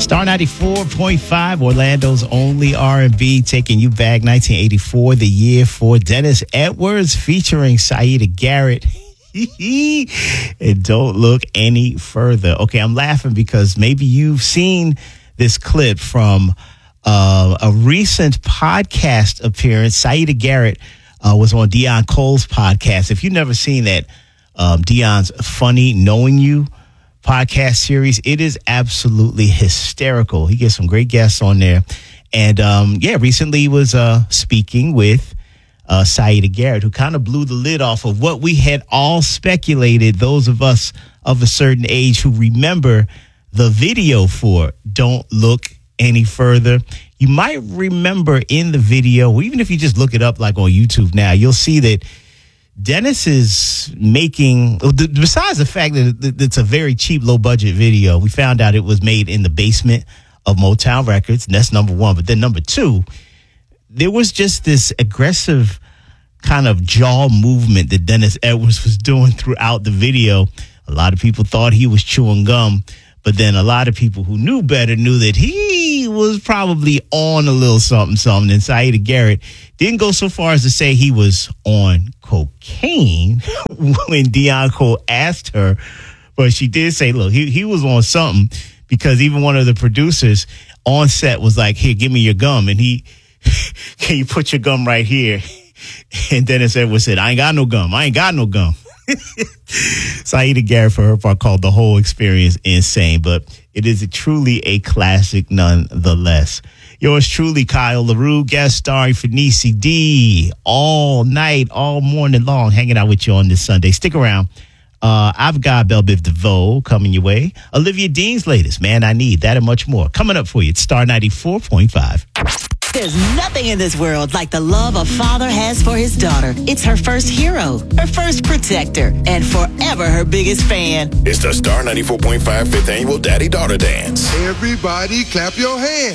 Star 94.5, Orlando's only R&B, taking you back 1984, the year for Dennis Edwards, featuring Saida Garrett. And don't look any further. Okay, I'm laughing because maybe you've seen this clip from a recent podcast appearance. Saida Garrett was on Dion Cole's podcast. If you've never seen that, Dion's Funny Knowing You podcast series, it is absolutely hysterical. He gets some great guests on there. And recently was speaking with Saida Garrett, who kind of blew the lid off of what we had all speculated, those of us of a certain age who remember the video for Don't Look Any Further. You might remember in the video, or even if you just look it up like on YouTube now, you'll see that Dennis is making, besides the fact that it's a very cheap, low-budget video, we found out it was made in the basement of Motown Records, and that's number one. But then number two, there was just this aggressive kind of jaw movement that Dennis Edwards was doing throughout the video. A lot of people thought he was chewing gum, but then a lot of people who knew better knew that he was probably on a little something. And Saida Garrett didn't go so far as to say he was on cocaine when Dion Cole asked her, but she did say, look, he was on something, because even one of the producers on set was like, here, give me your gum. And can you put your gum right here? And Dennis Edwards said, I ain't got no gum. Saida Garrett, for her part, called the whole experience insane, but it is truly a classic nonetheless. Yours truly, Kyle LaRue, guest starring Fenice D, all night, all morning long, hanging out with you on this Sunday. Stick around. I've got Belle Biv DeVoe coming your way. Olivia Dean's latest, Man I Need, that and much more. Coming up for you at Star 94.5. There's nothing in this world like the love a father has for his daughter. It's her first hero, her first protector, and forever her biggest fan. It's the Star 94.5 5th Annual Daddy-Daughter Dance. Everybody clap your hands.